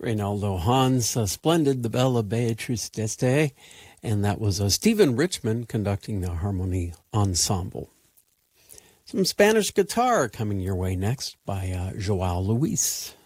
Reynaldo Hahn's splendid The Bella Beatrice d'Este, and that was Stephen Richmond conducting the Harmony Ensemble. Some Spanish guitar coming your way next by Joao Luis.